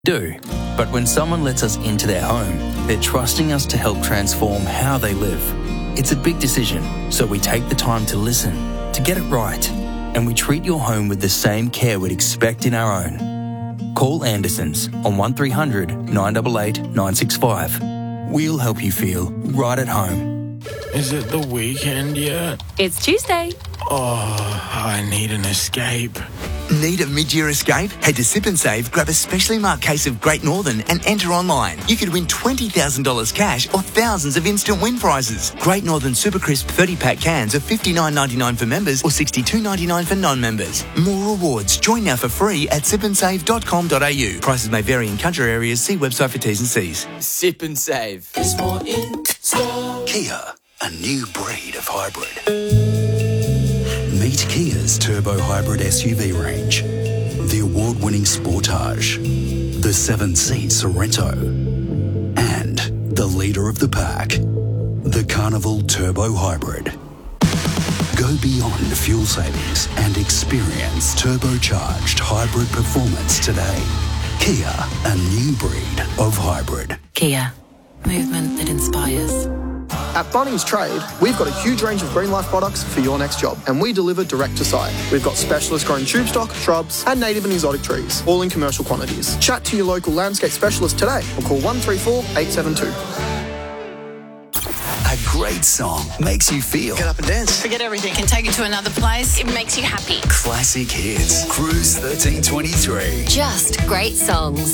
do. But when someone lets us into their home, they're trusting us to help transform how they live. It's a big decision, so we take the time to listen, to get it right, and we treat your home with the same care we'd expect in our own. Call Andersons on 1300 988 965. We'll help you feel right at home. Is it the weekend yet? It's Tuesday. Oh, I need an escape. Need a mid-year escape? Head to Sip and Save, grab a specially marked case of Great Northern and enter online. You could win $20,000 cash or thousands of instant win prizes. Great Northern Super Crisp 30-pack cans are $59.99 for members or $62.99 for non-members. More rewards. Join now for free at sipandsave.com.au. Prices may vary in country areas. See website for T's and C's. Sip and Save. There's more in store. Kia, a new breed of hybrid. Meet Kia's turbo hybrid SUV range. The award-winning Sportage, the 7-seat Sorento, and the leader of the pack, the Carnival Turbo Hybrid. Go beyond fuel savings and experience turbocharged hybrid performance today. Kia, a new breed of hybrid. Kia, movement that inspires. At Bunnings Trade, we've got a huge range of Green Life products for your next job, and we deliver direct to site. We've got specialist grown tube stock, shrubs, and native and exotic trees, all in commercial quantities. Chat to your local landscape specialist today or call 134 872. A great song makes you feel. Get up and dance. Forget everything. Can take you to another place. It makes you happy. Classic hits. Cruise 1323. Just great songs.